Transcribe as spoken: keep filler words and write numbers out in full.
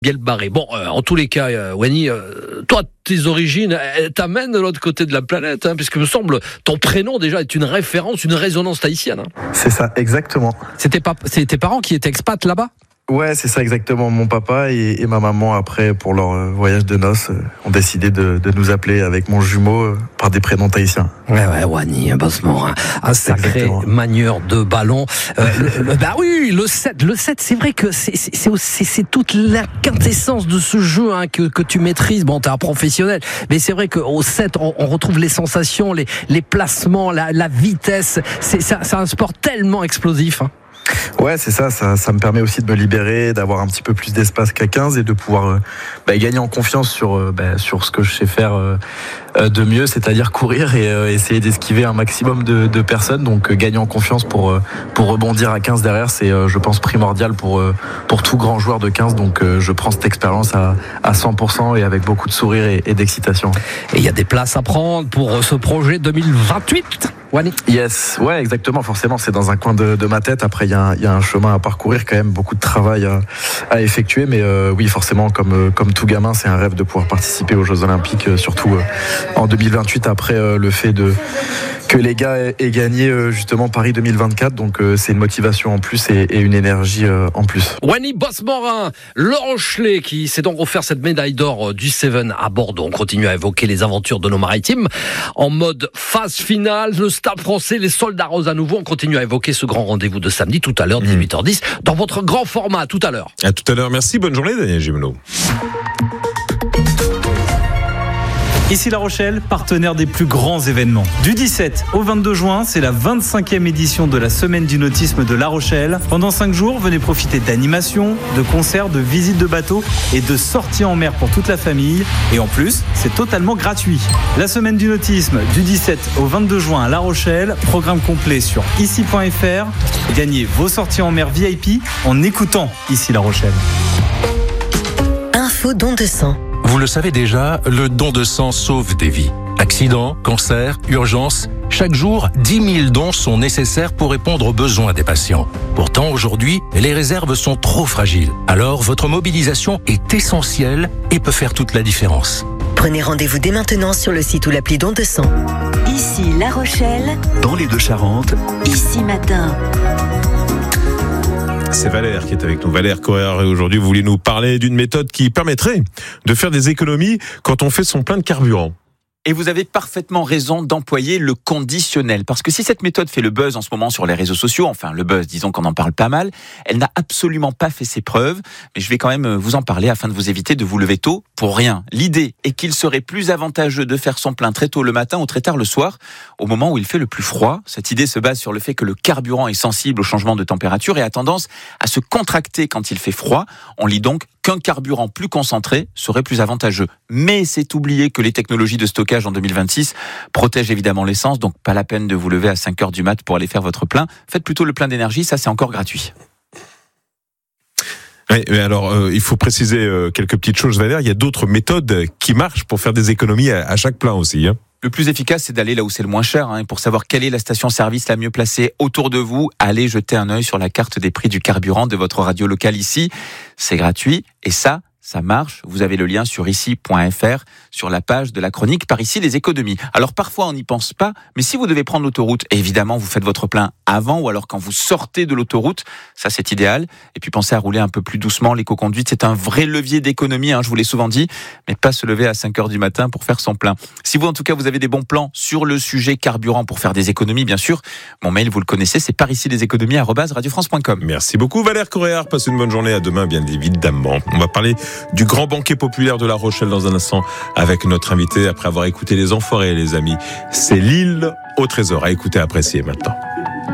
Bien le barré. Bon, euh, en tous les cas, euh, Wani, euh, toi, tes origines, elles t'amènent de l'autre côté de la planète, hein, puisque me semble ton prénom déjà est une référence, une résonance tahitienne. Hein. C'est ça, exactement. C'était pas, c'est tes parents qui étaient expats là-bas ? Ouais, c'est ça exactement. Mon papa et, et ma maman, après, pour leur euh, voyage de noces, euh, ont décidé de, de nous appeler avec mon jumeau euh, par des prénoms tahitiens. Ouais, ouais, Wani, bossement, hein, un sacré exactement. Manieur de ballon. Euh, le, le, bah oui, le sept, le sept, c'est vrai que c'est, c'est, c'est, c'est, c'est toute la quintessence de ce jeu hein, que, que tu maîtrises. Bon, t'es un professionnel, mais c'est vrai qu'au sept, on, on retrouve les sensations, les, les placements, la, la vitesse. C'est, c'est, c'est un sport tellement explosif. Hein. Ouais, c'est ça, ça, ça me permet aussi de me libérer, d'avoir un petit peu plus d'espace qu'à quinze et de pouvoir euh, bah, gagner en confiance sur, euh, bah, sur ce que je sais faire euh, de mieux, c'est-à-dire courir et euh, essayer d'esquiver un maximum de, de personnes. Donc euh, gagner en confiance pour, euh, pour rebondir à quinze derrière, c'est euh, je pense primordial pour, euh, pour tout grand joueur de quinze. Donc euh, je prends cette expérience à, à cent pour cent et avec beaucoup de sourire et, et d'excitation. Et il y a des places à prendre pour ce projet deux mille vingt-huit, Wani. Yes, ouais, exactement. Forcément, c'est dans un coin de, de ma tête. Après, il y, y a un chemin à parcourir, quand même, beaucoup de travail à, à effectuer. Mais euh, oui, forcément, comme, comme tout gamin, c'est un rêve de pouvoir participer aux Jeux Olympiques, euh, surtout euh, en deux mille vingt-huit, après euh, le fait de que les gars aient gagné euh, justement Paris deux mille vingt-quatre. Donc, euh, c'est une motivation en plus et, et une énergie euh, en plus. Wani Bossmorin, le Rochelet, qui s'est donc offert cette médaille d'or du Seven à Bordeaux. On continue à évoquer les aventures de nos maritimes en mode phase finale. Le Stade Français, les Soldats Roses à nouveau. On continue à évoquer ce grand rendez-vous de samedi tout à l'heure, dix-huit heures dix, dans votre grand format. Tout à l'heure. À tout à l'heure. Merci. Bonne journée, Daniel Gimeno. Ici La Rochelle, partenaire des plus grands événements. Du dix-sept au vingt-deux juin, c'est la vingt-cinquième édition de la Semaine du Nautisme de La Rochelle. Pendant cinq jours, venez profiter d'animations, de concerts, de visites de bateaux et de sorties en mer pour toute la famille. Et en plus, c'est totalement gratuit. La Semaine du Nautisme du dix-sept au vingt-deux juin à La Rochelle. Programme complet sur ici point f r. Gagnez vos sorties en mer V I P en écoutant Ici La Rochelle. Info don de sang. Vous le savez déjà, le don de sang sauve des vies. Accidents, cancers, urgences, chaque jour, dix mille dons sont nécessaires pour répondre aux besoins des patients. Pourtant, aujourd'hui, les réserves sont trop fragiles. Alors, votre mobilisation est essentielle et peut faire toute la différence. Prenez rendez-vous dès maintenant sur le site ou l'appli don de sang. Ici La Rochelle. Dans les Deux-Charentes. Ici Matin. C'est Valère qui est avec nous. Valère Coher, et aujourd'hui, vous voulez nous parler d'une méthode qui permettrait de faire des économies quand on fait son plein de carburant. Et vous avez parfaitement raison d'employer le conditionnel. Parce que si cette méthode fait le buzz en ce moment sur les réseaux sociaux, enfin le buzz, disons qu'on en parle pas mal, elle n'a absolument pas fait ses preuves. Mais je vais quand même vous en parler afin de vous éviter de vous lever tôt pour rien. L'idée est qu'il serait plus avantageux de faire son plein très tôt le matin ou très tard le soir, au moment où il fait le plus froid. Cette idée se base sur le fait que le carburant est sensible au changement de température et a tendance à se contracter quand il fait froid. On lit donc qu'un carburant plus concentré serait plus avantageux. Mais c'est oublier que les technologies de stockage en deux mille vingt-six protègent évidemment l'essence, donc pas la peine de vous lever à cinq heures du mat pour aller faire votre plein. Faites plutôt le plein d'énergie, ça c'est encore gratuit. Oui, mais alors euh, il faut préciser euh, quelques petites choses, Valère. Il y a d'autres méthodes qui marchent pour faire des économies à, à chaque plein aussi, hein. Le plus efficace, c'est d'aller là où c'est le moins cher. Hein. Pour savoir quelle est la station-service la mieux placée autour de vous, allez jeter un œil sur la carte des prix du carburant de votre radio locale ici. C'est gratuit et ça, ça marche. Vous avez le lien sur ici point f r, sur la page de la chronique Par ici les économies. Alors parfois on n'y pense pas, mais si vous devez prendre l'autoroute, évidemment vous faites votre plein avant ou alors quand vous sortez de l'autoroute, ça c'est idéal. Et puis pensez à rouler un peu plus doucement, l'éco-conduite c'est un vrai levier d'économie, hein, je vous l'ai souvent dit, mais pas se lever à cinq heures du matin pour faire son plein. Si vous en tout cas vous avez des bons plans sur le sujet carburant pour faire des économies, bien sûr, mon mail vous le connaissez, c'est par ici les économies arobase radio france point com. Merci beaucoup Valère Coréard, passez une bonne journée, à demain bien évidemment. On va parler du grand banquet populaire de La Rochelle dans un instant avec notre invité après avoir écouté les Enfoirés, les amis. C'est l'île au trésor à écouter, apprécier maintenant.